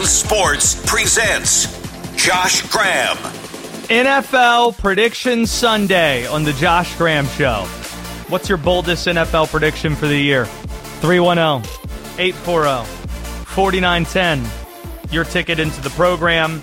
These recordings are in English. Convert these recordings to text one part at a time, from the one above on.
Sports presents Josh Graham. NFL Prediction Sunday on the Josh Graham Show. What's your boldest NFL prediction for the year? 310-840-4910. Your ticket into the program.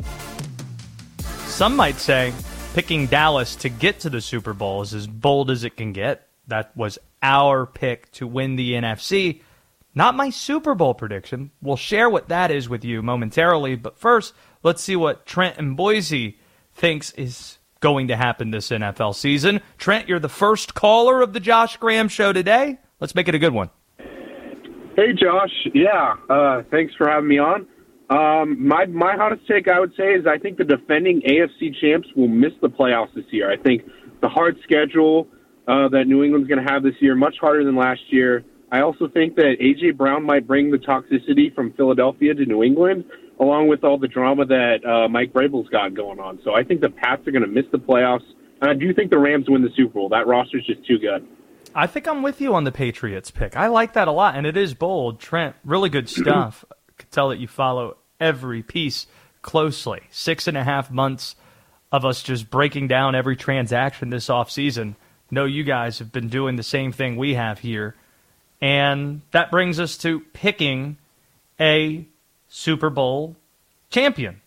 Some might say picking Dallas to get to the Super Bowl is as bold as it can get. That was our pick to win the NFC. Not my Super Bowl prediction. We'll share what that is with you momentarily. But first, let's see what Trent in Boise thinks is going to happen this NFL season. Trent, you're the first caller of the Josh Graham Show today. Let's make it a good one. Hey, Josh. Yeah, thanks for having me on. My hottest take, I would say, is I think the defending AFC champs will miss the playoffs this year. I think the hard schedule that New England's going to have this year, much harder than last year. I also think that A.J. Brown might bring the toxicity from Philadelphia to New England, along with all the drama that Mike Vrabel's got going on. So I think the Pats are going to miss the playoffs. And I do think the Rams win the Super Bowl. That roster's just too good. I think I'm with you on the Patriots pick. I like that a lot, and it is bold. Trent, really good stuff. I could tell that you follow every piece closely. 6.5 months of us just breaking down every transaction this offseason. Know you guys have been doing the same thing we have here. And that brings us to picking a Super Bowl champion.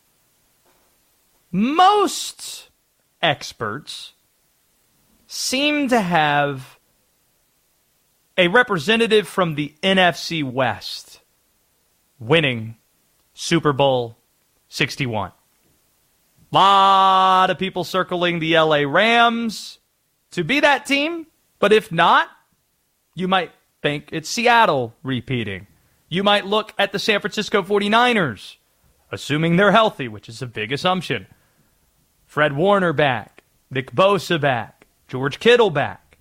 Most experts seem to have a representative from the NFC West winning Super Bowl 61. Lot of people circling the LA Rams to be that team, but if not, you might think it's Seattle repeating. You might look at the San Francisco 49ers, assuming they're healthy, which is a big assumption. Fred Warner back, Nick Bosa back, George Kittle back.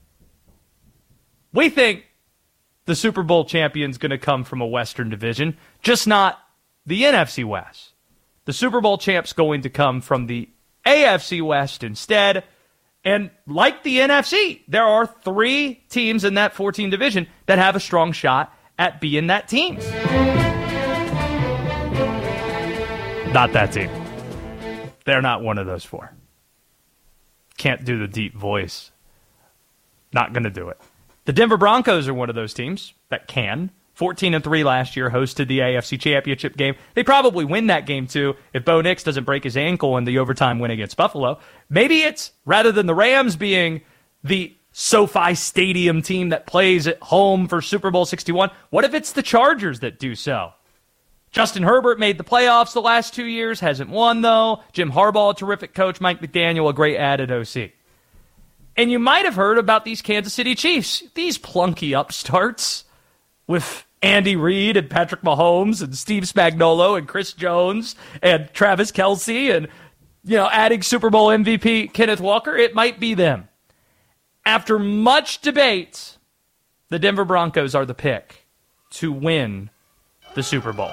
We think the Super Bowl champion's going to come from a Western division, just not the NFC West. The Super Bowl champ's going to come from the AFC West instead. And like the NFC, there are 3 teams in that 14 division that have a strong shot at being that team. Not that team. They're not one of those 4. Can't do the deep voice. Not going to do it. The Denver Broncos are one of those teams that can. 14-3 last year, hosted the AFC Championship game. They probably win that game, too, if Bo Nix doesn't break his ankle in the overtime win against Buffalo. Maybe it's, rather than the Rams being the SoFi Stadium team that plays at home for Super Bowl 61, what if it's the Chargers that do so? Justin Herbert made the playoffs the last 2 years, hasn't won, though. Jim Harbaugh, a terrific coach. Mike McDaniel, a great added OC. And you might have heard about these Kansas City Chiefs, these plunky upstarts with Andy Reid and Patrick Mahomes and Steve Spagnuolo and Chris Jones and Travis Kelce and, adding Super Bowl MVP Kenneth Walker. It might be them. After much debate, the Denver Broncos are the pick to win the Super Bowl.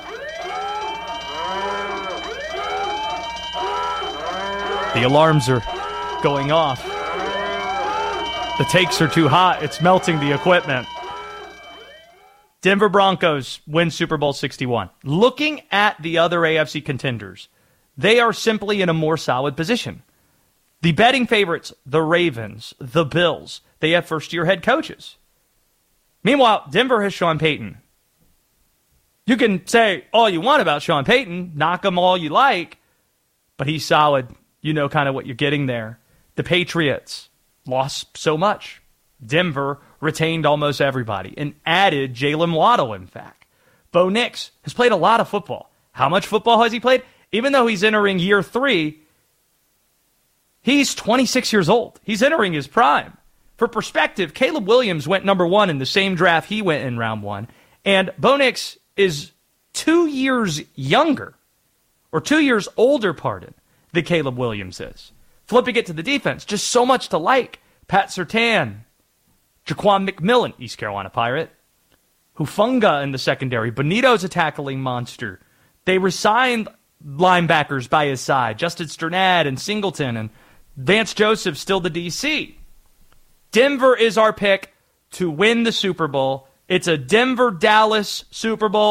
The alarms are going off. The takes are too hot. It's melting the equipment. Denver Broncos win Super Bowl 61. Looking at the other AFC contenders, they are simply in a more solid position. The betting favorites, the Ravens, the Bills, they have first-year head coaches. Meanwhile, Denver has Sean Payton. You can say all you want about Sean Payton, knock him all you like, but he's solid. You know kind of what you're getting there. The Patriots lost so much. Denver retained almost everybody and added Jalen Waddle, in fact. Bo Nix has played a lot of football. How much football has he played? Even though he's entering year 3, he's 26 years old. He's entering his prime. For perspective, Caleb Williams went number 1 in the same draft he went in round 1. And Bo Nix is 2 years younger, or 2 years older, than Caleb Williams is. Flipping it to the defense, just so much to like. Pat Surtain, Jaquan McMillan, East Carolina Pirate. Hufanga in the secondary. Bonito's a tackling monster. They resigned linebackers by his side. Justin Strnad and Singleton, and Vance Joseph still the DC. Denver is our pick to win the Super Bowl. It's a Denver-Dallas Super Bowl.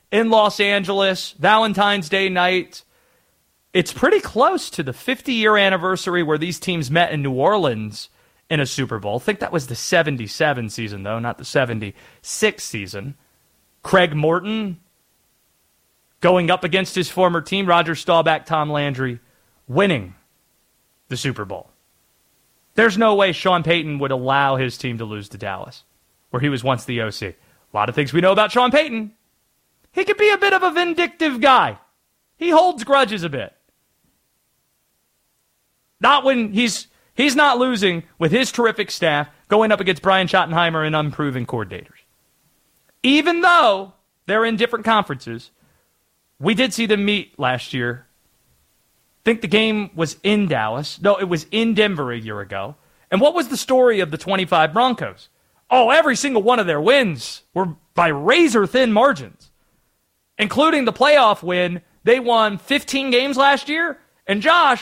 in Los Angeles, Valentine's Day night. It's pretty close to the 50-year anniversary where these teams met in New Orleans in a Super Bowl. I think that was the 77 season, though, not the 76 season. Craig Morton going up against his former team, Roger Staubach, Tom Landry, winning the Super Bowl. There's no way Sean Payton would allow his team to lose to Dallas, where he was once the OC. A lot of things we know about Sean Payton. He could be a bit of a vindictive guy. He holds grudges a bit. Not when he's not losing with his terrific staff going up against Brian Schottenheimer and unproven coordinators. Even though they're in different conferences, we did see them meet last year. I think the game was in Dallas. No, it was in Denver a year ago. And what was the story of the 25 Broncos? Oh, every single one of their wins were by razor-thin margins, including the playoff win. They won 15 games last year. And Josh,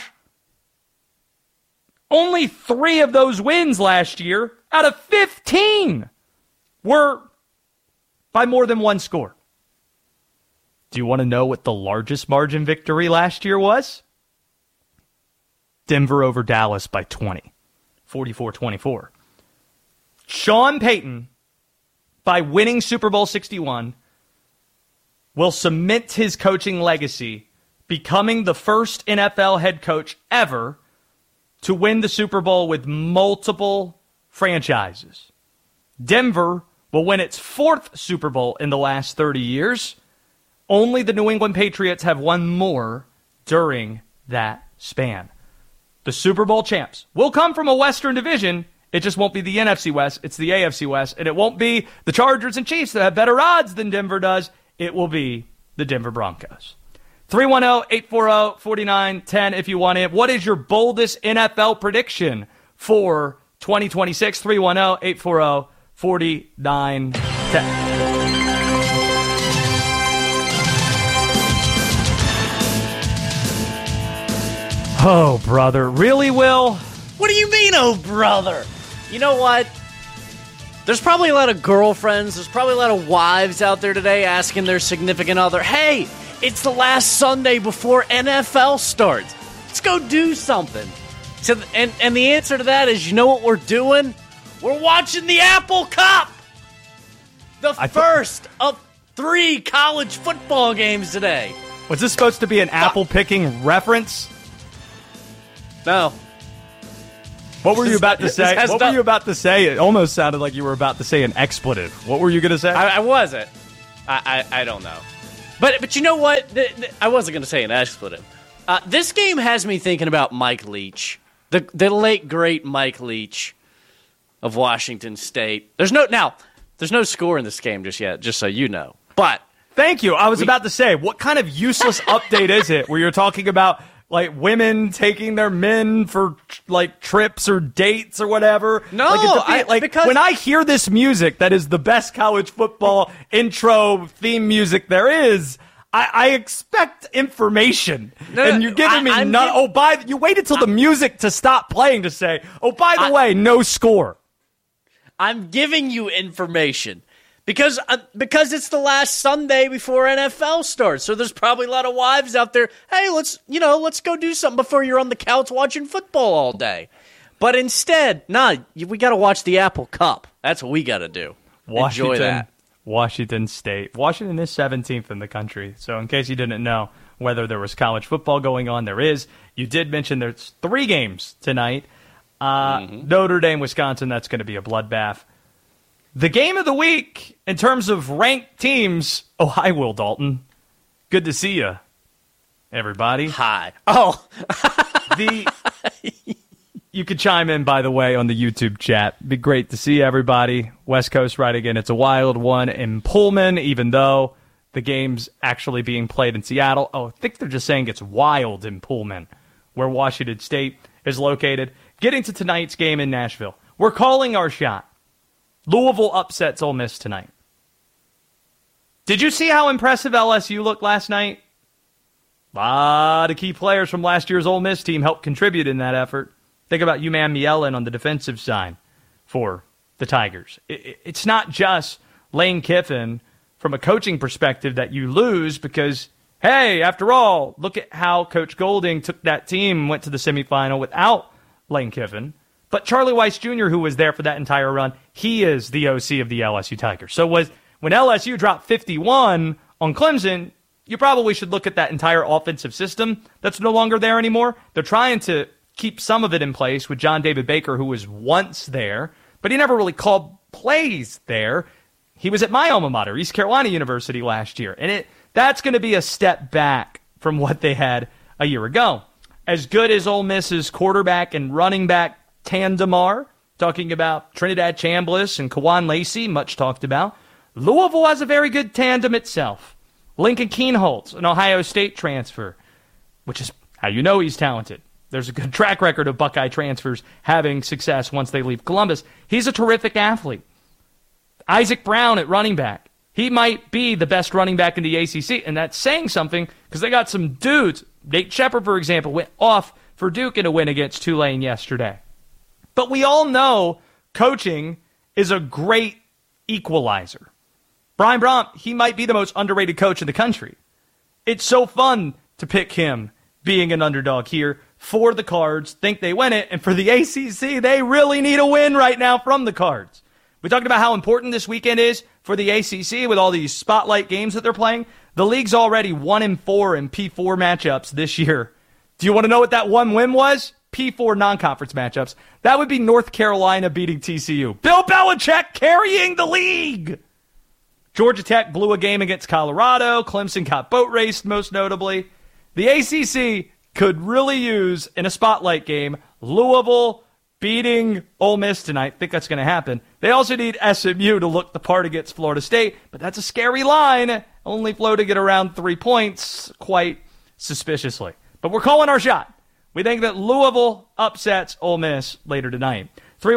only 3 of those wins last year out of 15 were by more than one score. Do you want to know what the largest margin victory last year was? Denver over Dallas by 20, 44-24. Sean Payton, by winning Super Bowl 61, will cement his coaching legacy, becoming the first NFL head coach ever to win the Super Bowl with multiple franchises. Denver will win its 4th Super Bowl in the last 30 years. Only the New England Patriots have won more during that span. The Super Bowl champs will come from a Western division. It just won't be the NFC West. It's the AFC West. And it won't be the Chargers and Chiefs that have better odds than Denver does. It will be the Denver Broncos. 310-840-4910 if you want it. What is your boldest NFL prediction for 2026? 310-840-4910. Oh, brother. Really, Will? What do you mean, oh, brother? You know what? There's probably a lot of girlfriends, there's probably a lot of wives out there today asking their significant other, hey, it's the last Sunday before NFL starts. Let's go do something. So, and the answer to that is, you know what we're doing? We're watching the Apple Cup. The first of 3 college football games today. Was this supposed to be an apple-picking reference? No. What were you about to say? What were you about to say? It almost sounded like you were about to say an expletive. What were you going to say? I wasn't. I don't know. But you know what? I wasn't going to say an expletive. This game has me thinking about Mike Leach, the late, great Mike Leach of Washington State. There's no score in this game just yet, just so you know. But thank you. I was about to say, what kind of useless update is it where you're talking about like women taking their men for like trips or dates or whatever? No, because when I hear this music, that is the best college football intro theme music there is. I expect information, and you're giving me none. You waited till the music to stop playing to say, "Oh, by the way, no score." I'm giving you information. Because it's the last Sunday before NFL starts, so there's probably a lot of wives out there. Hey, let's go do something before you're on the couch watching football all day. But instead, we got to watch the Apple Cup. That's what we got to do. Enjoy that. Washington State. Washington is 17th in the country. So in case you didn't know whether there was college football going on, there is. You did mention there's 3 games tonight. Notre Dame, Wisconsin. That's going to be a bloodbath. The game of the week, in terms of ranked teams, hi, Will Dalton. Good to see you, everybody. Hi. Oh. You could chime in, by the way, on the YouTube chat. Be great to see everybody. West Coast right again. It's a wild one in Pullman, even though the game's actually being played in Seattle. Oh, I think they're just saying it's wild in Pullman, where Washington State is located. Getting to tonight's game in Nashville. We're calling our shot. Louisville upsets Ole Miss tonight. Did you see how impressive LSU looked last night? A lot of key players from last year's Ole Miss team helped contribute in that effort. Think about UMass Mielen on the defensive side for the Tigers. It's not just Lane Kiffin from a coaching perspective that you lose because, hey, after all, look at how Coach Golding took that team and went to the semifinal without Lane Kiffin. But Charlie Weiss Jr., who was there for that entire run, he is the OC of the LSU Tigers. So when LSU dropped 51 on Clemson, you probably should look at that entire offensive system that's no longer there anymore. They're trying to keep some of it in place with John David Baker, who was once there, but he never really called plays there. He was at my alma mater, East Carolina University, last year, and that's going to be a step back from what they had a year ago. As good as Ole Miss's quarterback and running back tandem are, talking about Trinidad Chambliss and Kawan Lacey, much talked about, Louisville has a very good tandem itself. Lincoln Kienholz, an Ohio State transfer, which is how you know he's talented. There's a good track record of Buckeye transfers having success once they leave Columbus. He's a terrific athlete. Isaac Brown at running back. He might be the best running back in the ACC, and that's saying something because they got some dudes. Nate Shepard, for example, went off for Duke in a win against Tulane yesterday. But we all know coaching is a great equalizer. Brian Brohm, he might be the most underrated coach in the country. It's so fun to pick him being an underdog here for the Cards, think they win it, and for the ACC, they really need a win right now from the Cards. We talked about how important this weekend is for the ACC with all these spotlight games that they're playing. The league's already 1-4 in P4 matchups this year. Do you want to know what that one win was? P4 non-conference matchups. That would be North Carolina beating TCU. Bill Belichick carrying the league. Georgia Tech blew a game against Colorado. Clemson got boat raced, most notably. The ACC could really use, in a spotlight game, Louisville beating Ole Miss tonight. I think that's going to happen. They also need SMU to look the part against Florida State, but that's a scary line. Only floating at around 3 points, quite suspiciously. But we're calling our shot. We think that Louisville upsets Ole Miss later tonight.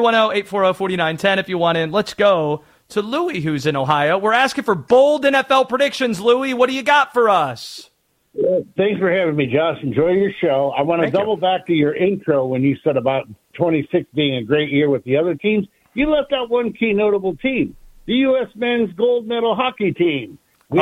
310-840-4910 if you want in. Let's go to Louie, who's in Ohio. We're asking for bold NFL predictions. Louie, what do you got for us? Thanks for having me, Josh. Enjoy your show. I want to double back to your intro when you said about 26 being a great year with the other teams. You left out one key notable team, the U.S. men's gold medal hockey team.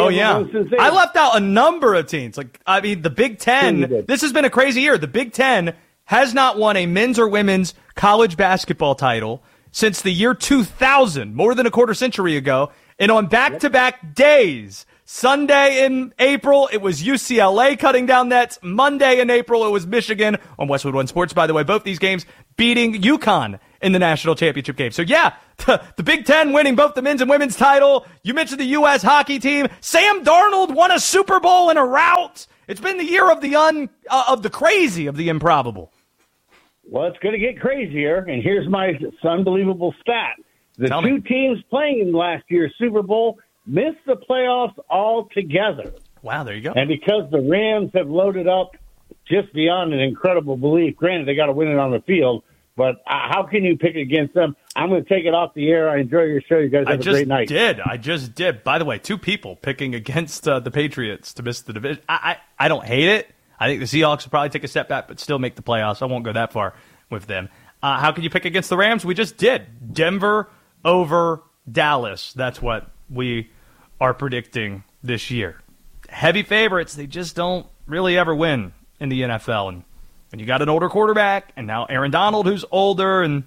I left out a number of teams. The Big Ten, this has been a crazy year. The Big Ten has not won a men's or women's college basketball title since the year 2000, more than a quarter century ago. And on back-to-back days, Sunday in April, it was UCLA cutting down nets. Monday in April, it was Michigan on Westwood One Sports, by the way. Both these games beating UConn in the national championship game. So, yeah, the Big Ten winning both the men's and women's title. You mentioned the U.S. hockey team. Sam Darnold won a Super Bowl in a rout. It's been the year of the crazy, of the improbable. Well, it's going to get crazier, and here's my unbelievable stat. The two teams playing in last year's Super Bowl missed the playoffs altogether. Wow, there you go. And because the Rams have loaded up just beyond an incredible belief, granted, they got to win it on the field, but how can you pick against them? I'm going to take it off the air. I enjoy your show. You guys have a great night. I just did. By the way, two people picking against the Patriots to miss the division. I don't hate it. I think the Seahawks will probably take a step back but still make the playoffs. I won't go that far with them. How can you pick against the Rams? We just did. Denver over Dallas. That's what we are predicting this year. Heavy favorites. They just don't really ever win in the NFL. And when you got an older quarterback, and now Aaron Donald, who's older, and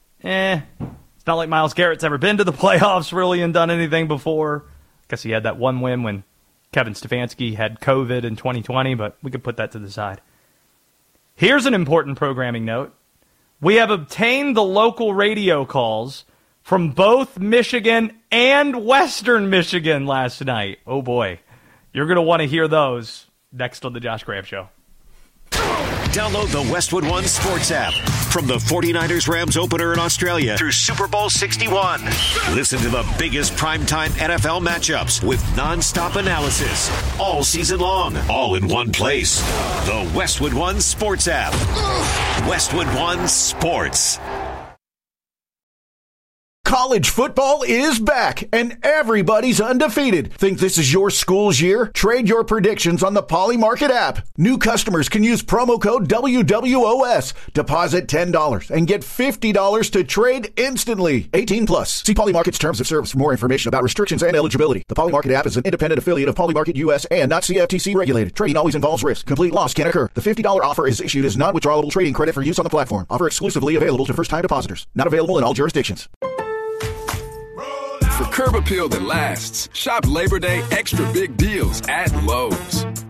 it's not like Myles Garrett's ever been to the playoffs really and done anything before. I guess he had that one win when Kevin Stefanski had COVID in 2020, but we could put that to the side. Here's an important programming note. We have obtained the local radio calls from both Michigan and Western Michigan last night. Oh, boy. You're going to want to hear those next on the Josh Graham Show. Download the Westwood One Sports app. From the 49ers-Rams opener in Australia through Super Bowl 61. Listen to the biggest primetime NFL matchups with nonstop analysis all season long, all in one place. The Westwood One Sports app. Westwood One Sports. Call College football is back, and everybody's undefeated. Think this is your school's year? Trade your predictions on the Polymarket app. New customers can use promo code WWOS. Deposit $10 and get $50 to trade instantly. 18 plus. See Polymarket's terms of service for more information about restrictions and eligibility. The Polymarket app is an independent affiliate of Polymarket US and not CFTC regulated. Trading always involves risk. Complete loss can occur. The $50 offer is issued as non-withdrawable trading credit for use on the platform. Offer exclusively available to first-time depositors. Not available in all jurisdictions. For curb appeal that lasts, shop Labor Day extra big deals at Lowe's.